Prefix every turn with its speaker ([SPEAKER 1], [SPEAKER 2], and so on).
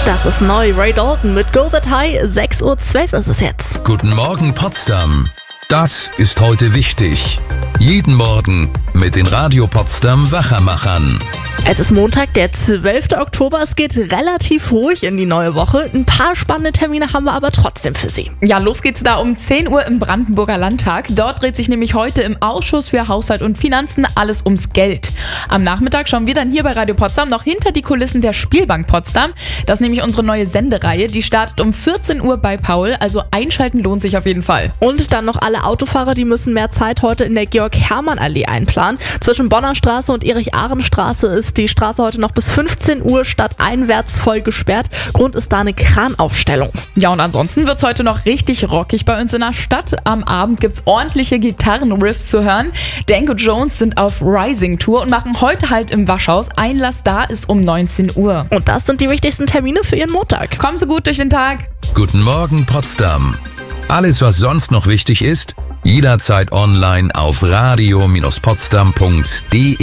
[SPEAKER 1] Das ist neu. Ray Dalton mit Go That High. 6:12 Uhr ist es jetzt.
[SPEAKER 2] Guten Morgen Potsdam. Das ist heute wichtig. Jeden Morgen mit den Radio Potsdam Wachermachern.
[SPEAKER 1] Es ist Montag, der 12. Oktober. Es geht relativ ruhig in die neue Woche. Ein paar spannende Termine haben wir aber trotzdem für Sie.
[SPEAKER 3] Ja, los geht's da um 10 Uhr im Brandenburger Landtag. Dort dreht sich nämlich heute im Ausschuss für Haushalt und Finanzen alles ums Geld. Am Nachmittag schauen wir dann hier bei Radio Potsdam noch hinter die Kulissen der Spielbank Potsdam. Das ist nämlich unsere neue Sendereihe. Die startet um 14 Uhr bei Paul. Also einschalten lohnt sich auf jeden Fall.
[SPEAKER 1] Und dann noch alle Autofahrer, die müssen mehr Zeit heute in der Georg-Hermann-Allee einplanen. Zwischen Bonner Straße und Erich-Ahren-Straße ist die Straße heute noch bis 15 Uhr stadteinwärts voll gesperrt. Grund ist da eine Kranaufstellung.
[SPEAKER 3] Ja, und ansonsten wird's heute noch richtig rockig bei uns in der Stadt. Am Abend gibt's ordentliche Gitarrenriffs zu hören. Danko Jones sind auf Rising-Tour und machen heute halt im Waschhaus. Einlass da ist um 19 Uhr.
[SPEAKER 1] Und das sind die wichtigsten Termine für Ihren Montag.
[SPEAKER 3] Kommen Sie gut durch den Tag.
[SPEAKER 2] Guten Morgen Potsdam. Alles, was sonst noch wichtig ist, jederzeit online auf radio-potsdam.de.